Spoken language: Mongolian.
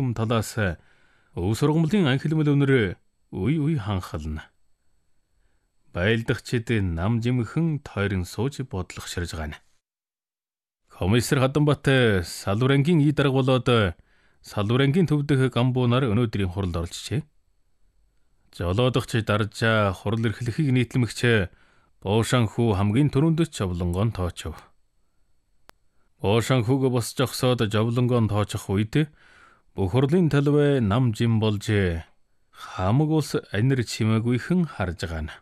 өргөдөн талаас өв сургамлын анхилмал өнөр үе ханхална. Байлдагчид нам жимхэн тойрон сууж бодлогоширж гана. Комиссар Хатанбат салврангийн ий дарга болоод салврангийн төв дэх гамбуунаар өнөөдрийн хуралд оролцжээ. Жолоодогч даржаа хурал эрхлэхийг нийтлэмэгч Боошанхүү хамгийн түрүүнд Жовлонгоон тоочв. Боошанхүүг босч огсоод Жовлонгоон тоочих үед бүх хурлын талбай нам жим болж хамаг ус анир чимээгүйхэн харж гана.